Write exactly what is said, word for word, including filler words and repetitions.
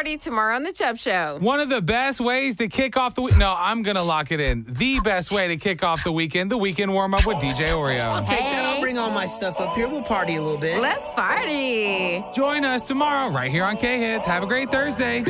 forty tomorrow on The Chubb Show. One of the best ways to kick off the week. No, I'm going to lock it in. The best way to kick off the weekend, the weekend warm up with D J Oreo. I'll take Hey. that. I'll bring all my stuff up here. We'll party a little bit. Let's party. Join us tomorrow right here on K-Hits. Have a great Thursday.